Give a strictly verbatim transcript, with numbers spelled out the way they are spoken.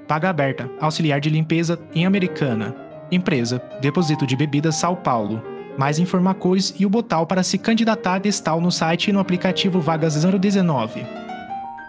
Vaga aberta, auxiliar de limpeza em Americana. Empresa, Depósito de Bebidas São Paulo. Mais informações e o botão para se candidatar destal no site e no aplicativo Vagas zero dezenove.